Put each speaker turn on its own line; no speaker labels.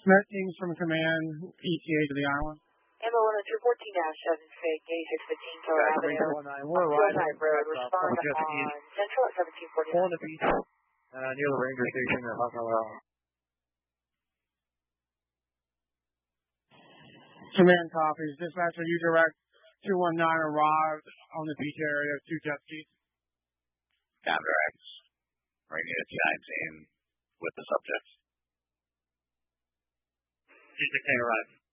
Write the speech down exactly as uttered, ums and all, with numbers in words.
Met teams from command, E T A to the island.
Amber one oh two fourteen dash seven, Fig, eighty-six fifteen, Keller Avenue.
We're arriving
Road, respond on Central at seventeen forty-nine.
On the beach, uh, near the ranger station at Hockenwell.
Command copies. Dispatcher, you direct two one nine arrived on the beach area, two jet skis.
Down direct. Bringing a T nineteen with the subject.
G sixteen arrived.